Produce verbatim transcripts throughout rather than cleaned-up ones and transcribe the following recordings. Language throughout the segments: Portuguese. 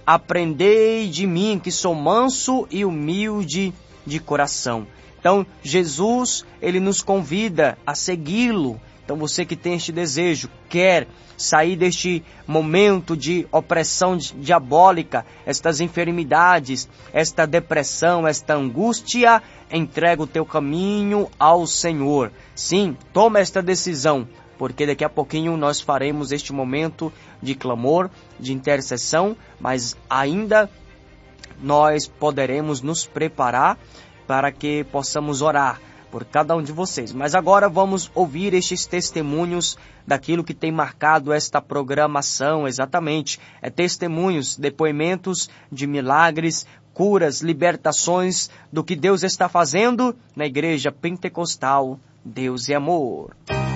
aprendei de mim, que sou manso e humilde de coração. Então, Jesus, ele nos convida a segui-lo. Então, você que tem este desejo, quer sair deste momento de opressão diabólica, estas enfermidades, esta depressão, esta angústia, entrega o teu caminho ao Senhor. Sim, toma esta decisão, porque daqui a pouquinho nós faremos este momento de clamor, de intercessão, mas ainda nós poderemos nos preparar para que possamos orar por cada um de vocês. Mas agora vamos ouvir estes testemunhos daquilo que tem marcado esta programação, exatamente. É testemunhos, depoimentos de milagres, curas, libertações do que Deus está fazendo na Igreja Pentecostal Deus e Amor.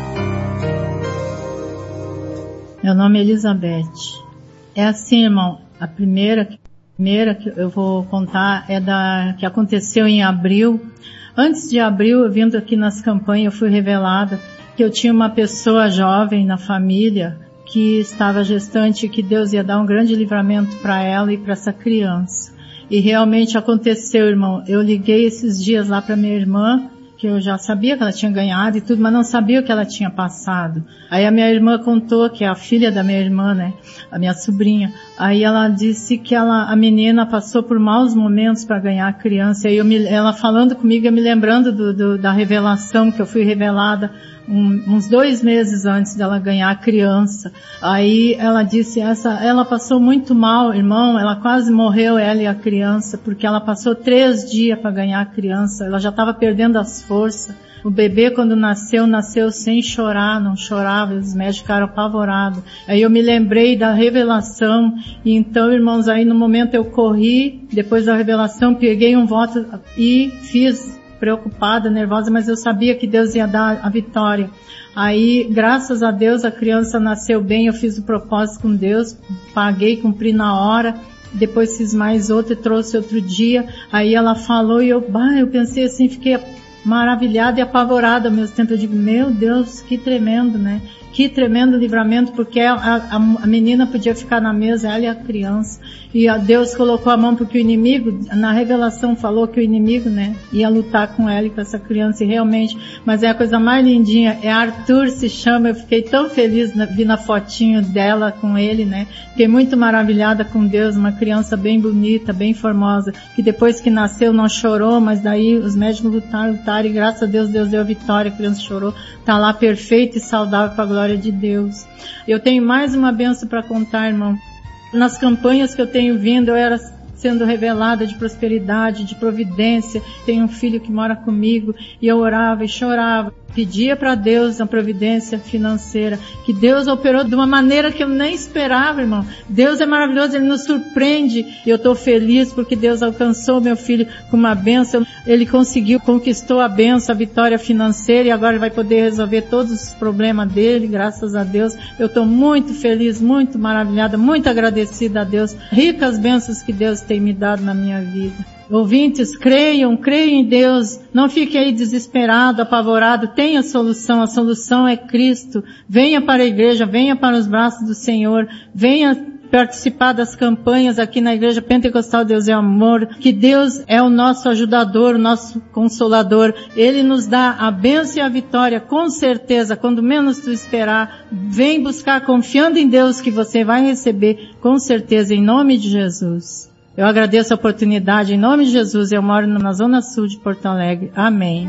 Meu nome é Elizabeth. É assim, irmão, a primeira, a primeira que eu vou contar é da que aconteceu em abril. Antes de abril, eu vindo aqui nas campanhas, eu fui revelada que eu tinha uma pessoa jovem na família que estava gestante e que Deus ia dar um grande livramento para ela e para essa criança. E realmente aconteceu, irmão. Eu liguei esses dias lá para minha irmã, que eu já sabia que ela tinha ganhado e tudo, mas não sabia o que ela tinha passado. Aí a minha irmã contou, que é a filha da minha irmã, né, a minha sobrinha, aí ela disse que ela, a menina passou por maus momentos para ganhar a criança. Aí eu me, ela falando comigo, eu me lembrando do, do, da revelação, que eu fui revelada um, uns dois meses antes dela ganhar a criança. Aí ela disse, essa, ela passou muito mal, irmão, ela quase morreu, ela e a criança, porque ela passou três dias para ganhar a criança, ela já estava perdendo as forças. O bebê, quando nasceu, nasceu sem chorar, não chorava, os médicos ficaram apavorados. Aí eu me lembrei da revelação, e então, irmãos, aí no momento eu corri, depois da revelação, peguei um voto e fiz, preocupada, nervosa, mas eu sabia que Deus ia dar a vitória. Aí, graças a Deus, a criança nasceu bem, eu fiz o propósito com Deus, paguei, cumpri na hora. Depois fiz mais outro e trouxe outro dia. Aí ela falou e eu, bah, eu pensei assim, fiquei maravilhada e apavorada ao mesmo tempo. Eu digo, meu Deus, que tremendo, né? Que tremendo livramento, porque a, a, a menina podia ficar na mesa, ela e a criança. E a Deus colocou a mão, porque o inimigo, na revelação falou que o inimigo, né, ia lutar com ela e com essa criança, e realmente, mas é a coisa mais lindinha, é Arthur se chama, eu fiquei tão feliz, na, vi na fotinho dela com ele, né, fiquei muito maravilhada com Deus, uma criança bem bonita, bem formosa, que depois que nasceu não chorou, mas daí os médicos lutaram, lutaram, e graças a Deus, Deus deu a vitória, a criança chorou, tá lá perfeita e saudável para a glória de Deus. Eu tenho mais uma bênção para contar, irmão. Nas campanhas que eu tenho vindo, eu era sendo revelada de prosperidade, de providência. Tenho um filho que mora comigo e eu orava e chorava. Pedia para Deus a providência financeira, que Deus operou de uma maneira que eu nem esperava, irmão. Deus é maravilhoso, Ele nos surpreende. E eu estou feliz porque Deus alcançou meu filho com uma bênção. Ele conseguiu, conquistou a bênção, a vitória financeira, e agora ele vai poder resolver todos os problemas dele, graças a Deus. Eu estou muito feliz, muito maravilhada, muito agradecida a Deus. Ricas bênçãos que Deus tem me dado na minha vida. Ouvintes, creiam, creiam em Deus, não fique aí desesperado, apavorado, tenha solução, a solução é Cristo. Venha para a igreja, venha para os braços do Senhor, venha participar das campanhas aqui na Igreja Pentecostal Deus é Amor, que Deus é o nosso ajudador, o nosso consolador. Ele nos dá a bênção e a vitória, com certeza, quando menos tu esperar. Vem buscar confiando em Deus que você vai receber, com certeza, em nome de Jesus. Eu agradeço a oportunidade, em nome de Jesus. Eu moro na Zona Sul de Porto Alegre. Amém.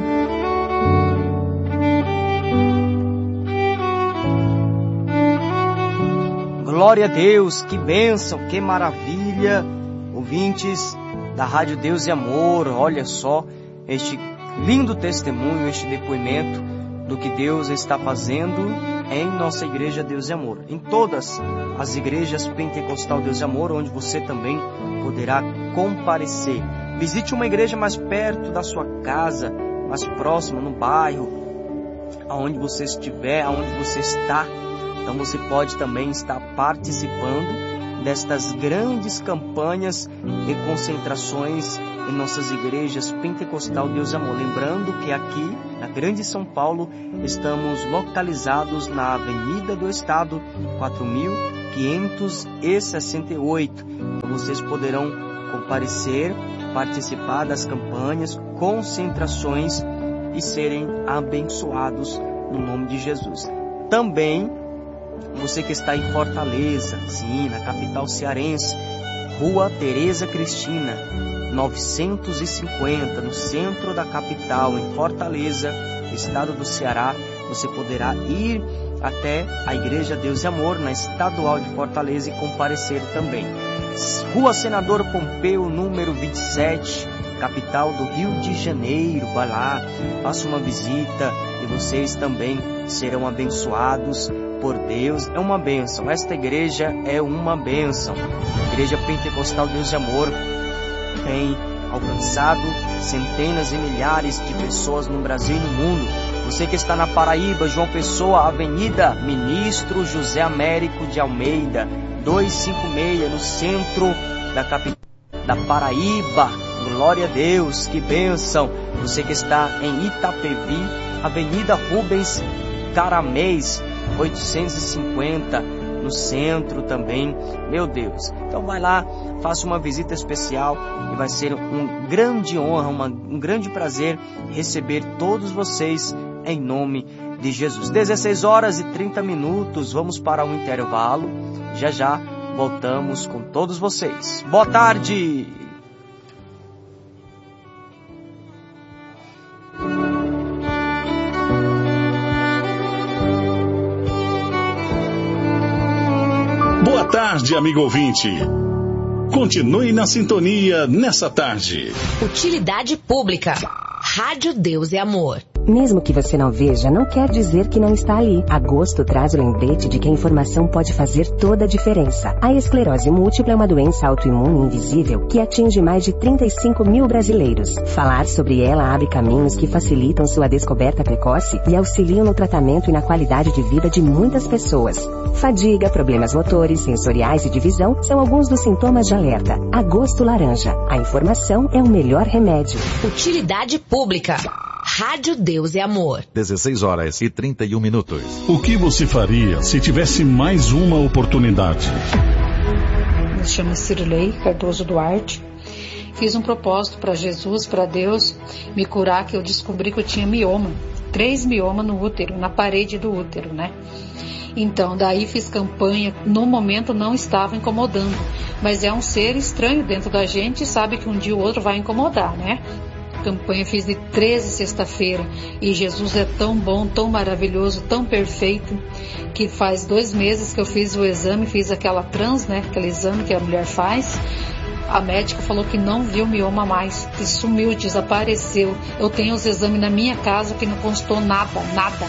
Glória a Deus, que bênção, que maravilha. Ouvintes da Rádio Deus e Amor, olha só este lindo testemunho, este depoimento do que Deus está fazendo em nossa Igreja Deus e Amor. Em todas as igrejas Pentecostal Deus e Amor, onde você também poderá comparecer. Visite uma igreja mais perto da sua casa, mais próxima, no bairro, aonde você estiver, aonde você está. Então você pode também estar participando destas grandes campanhas e concentrações em nossas igrejas Pentecostal Deus e Amor. Lembrando que aqui, na Grande São Paulo, estamos localizados na Avenida do Estado, quatro mil quinhentos e sessenta e oito. vocês poderão comparecer, participar das campanhas, concentrações e serem abençoados no nome de Jesus. Também, você que está em Fortaleza, sim, na capital cearense, Rua Tereza Cristina, novecentos e cinquenta, no centro da capital, em Fortaleza, estado do Ceará, você poderá ir até a Igreja Deus e Amor, na Estadual de Fortaleza, e comparecer também. Rua Senador Pompeu, número vinte e sete, capital do Rio de Janeiro. Vai lá, faça uma visita e vocês também serão abençoados por Deus. É uma bênção, esta igreja é uma bênção. A Igreja Pentecostal Deus e Amor tem alcançado centenas e milhares de pessoas no Brasil e no mundo. Você que está na Paraíba, João Pessoa, Avenida Ministro José Américo de Almeida, duzentos e cinquenta e seis, no centro da capital da Paraíba. Glória a Deus, que bênção. Você que está em Itapevi, Avenida Rubens Caramês, oitocentos e cinquenta, no centro também. Meu Deus. Então vai lá, faça uma visita especial e vai ser uma grande honra, uma, um grande prazer receber todos vocês em nome de Jesus. dezesseis horas e trinta minutos, vamos para um intervalo. Já já voltamos com todos vocês. Boa tarde! Boa tarde, amigo ouvinte. Continue na sintonia nessa tarde. Utilidade pública. Rádio Deus e Amor. Mesmo que você não veja, não quer dizer que não está ali. Agosto traz o lembrete de que a informação pode fazer toda a diferença. A esclerose múltipla é uma doença autoimune invisível que atinge mais de trinta e cinco mil brasileiros. Falar sobre ela abre caminhos que facilitam sua descoberta precoce e auxiliam no tratamento e na qualidade de vida de muitas pessoas. Fadiga, problemas motores, sensoriais e de visão são alguns dos sintomas de alerta. Agosto laranja. A informação é o melhor remédio. Utilidade pública. Rádio Deus e Amor. dezesseis horas e trinta e um minutos. O que você faria se tivesse mais uma oportunidade? Me chamo Cirlei Cardoso Duarte. Fiz um propósito para Jesus, para Deus, me curar, que eu descobri que eu tinha mioma. Três miomas no útero, na parede do útero, né? Então, daí fiz campanha. No momento não estava incomodando, mas é um ser estranho dentro da gente e sabe que um dia ou outro vai incomodar, né? Campanha fiz de treze sexta-feira e Jesus é tão bom, tão maravilhoso, tão perfeito, que faz dois meses que eu fiz o exame, fiz aquela trans, né, aquele exame que a mulher faz. A médica falou que não viu mioma mais, que sumiu, desapareceu. Eu tenho os exames na minha casa que não constou nada, nada.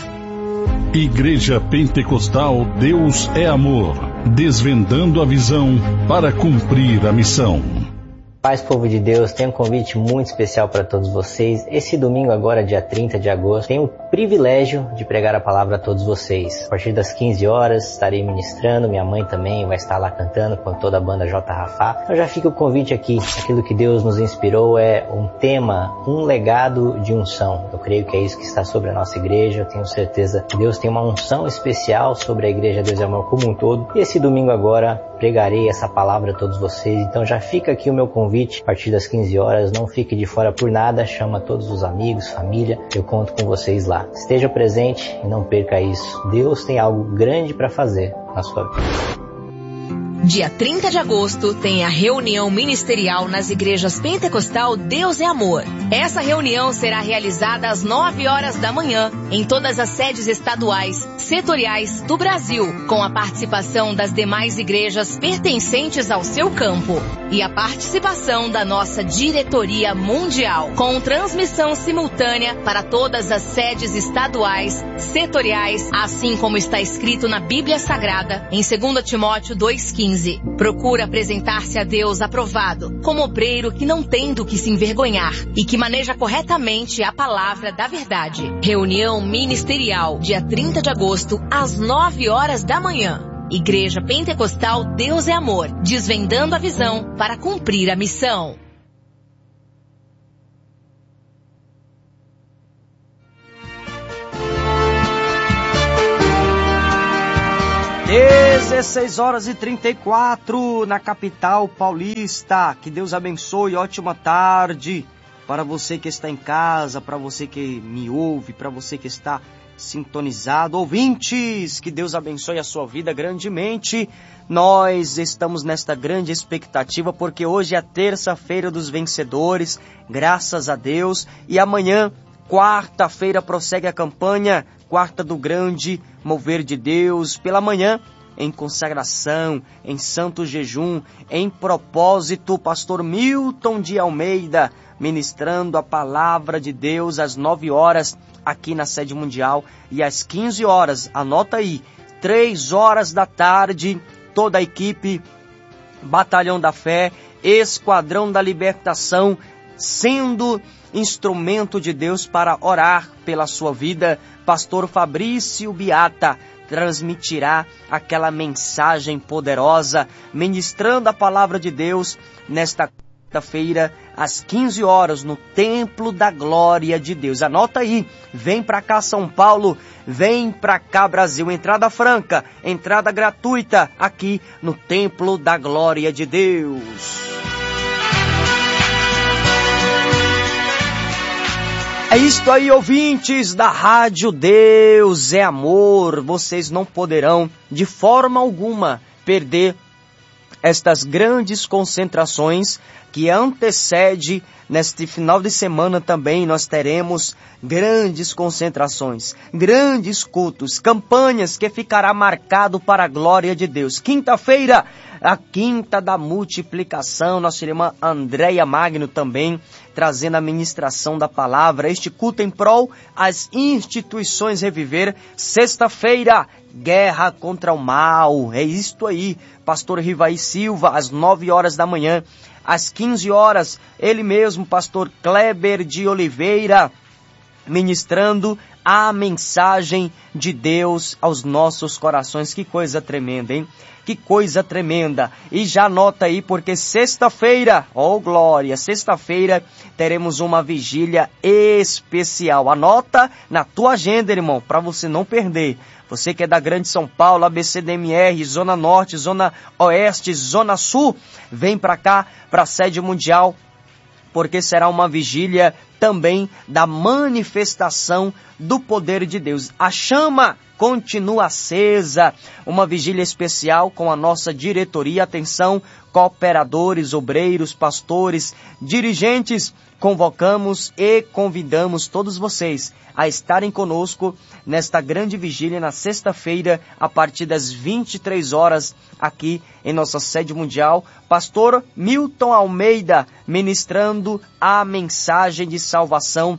Igreja Pentecostal Deus é Amor, desvendando a visão para cumprir a missão. Paz, povo de Deus, tem um convite muito especial para todos vocês. Esse domingo agora, dia trinta de agosto, tenho o privilégio de pregar a palavra a todos vocês. A partir das quinze horas estarei ministrando, minha mãe também vai estar lá cantando com toda a banda J. Rafá. Então já fica o convite aqui. Aquilo que Deus nos inspirou é um tema, um legado de unção. Eu creio que é isso que está sobre a nossa igreja. Eu tenho certeza que Deus tem uma unção especial sobre a Igreja Deus e Amor como um todo. E esse domingo agora pregarei essa palavra a todos vocês. Então já fica aqui o meu convite. A partir das quinze horas, não fique de fora por nada, chama todos os amigos, família, eu conto com vocês lá. Esteja presente e não perca isso. Deus tem algo grande para fazer na sua vida. Dia trinta de agosto tem a reunião ministerial nas igrejas Pentecostal Deus é Amor. Essa reunião será realizada às nove horas da manhã em todas as sedes estaduais, setoriais do Brasil, com a participação das demais igrejas pertencentes ao seu campo e a participação da nossa diretoria mundial, com transmissão simultânea para todas as sedes estaduais, setoriais, assim como está escrito na Bíblia Sagrada em dois Timóteo dois, quinze. Procura apresentar-se a Deus aprovado, como obreiro que não tem do que se envergonhar e que maneja corretamente a palavra da verdade. Reunião ministerial, dia trinta de agosto, às nove horas da manhã. Igreja Pentecostal Deus é Amor, desvendando a visão para cumprir a missão. dezesseis horas e trinta e quatro na capital paulista. Que Deus abençoe, ótima tarde para você que está em casa, para você que me ouve, para você que está sintonizado. Ouvintes, que Deus abençoe a sua vida grandemente. Nós estamos nesta grande expectativa porque hoje é a terça-feira dos vencedores, graças a Deus. E amanhã, quarta-feira, prossegue a campanha, quarta do grande mover de Deus, pela manhã, em consagração, em santo jejum, em propósito, pastor Milton de Almeida, ministrando a palavra de Deus às nove horas, aqui na sede mundial, e às quinze horas, anota aí, três horas da tarde, toda a equipe, Batalhão da Fé, Esquadrão da Libertação, sendo instrumento de Deus para orar pela sua vida. Pastor Fabrício Beata transmitirá aquela mensagem poderosa, ministrando a palavra de Deus nesta quarta-feira, às quinze horas, no Templo da Glória de Deus. Anota aí, vem pra cá São Paulo, vem pra cá Brasil, entrada franca, entrada gratuita, aqui no Templo da Glória de Deus. É isto aí, ouvintes da Rádio Deus é Amor. Vocês não poderão, de forma alguma, perder estas grandes concentrações que antecede. Neste final de semana também nós teremos grandes concentrações, grandes cultos, campanhas que ficará marcado para a glória de Deus. Quinta-feira, a quinta da multiplicação, nossa irmã Andréia Magno também trazendo a ministração da palavra. Este culto em prol às instituições Reviver. Sexta-feira, guerra contra o mal. É isto aí, pastor Rivaí Silva, às nove horas da manhã. Às quinze horas, ele mesmo, pastor Kleber de Oliveira, ministrando a mensagem de Deus aos nossos corações. Que coisa tremenda, hein? Que coisa tremenda. E já anota aí, porque sexta-feira, oh glória, sexta-feira teremos uma vigília especial. Anota na tua agenda, irmão, para você não perder. Você que é da Grande São Paulo, A B C D M R, Zona Norte, Zona Oeste, Zona Sul, vem para cá, para a sede mundial, porque será uma vigília também da manifestação do poder de Deus. A chama continua acesa, uma vigília especial com a nossa diretoria. Atenção, cooperadores, obreiros, pastores, dirigentes, convocamos e convidamos todos vocês a estarem conosco nesta grande vigília na sexta-feira, a partir das vinte e três horas, aqui em nossa sede mundial. Pastor Milton Almeida ministrando a mensagem de salvação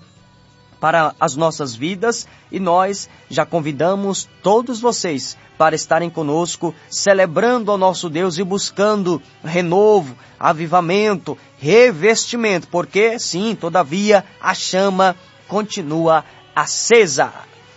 para as nossas vidas, e nós já convidamos todos vocês para estarem conosco, celebrando ao nosso Deus e buscando renovo, avivamento, revestimento, porque sim, todavia a chama continua acesa.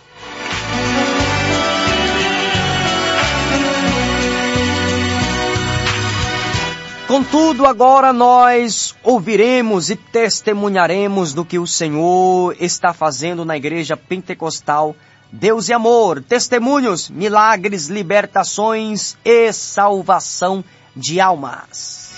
Contudo, agora nós ouviremos e testemunharemos do que o Senhor está fazendo na Igreja Pentecostal Deus e Amor. Testemunhos, milagres, libertações e salvação de almas.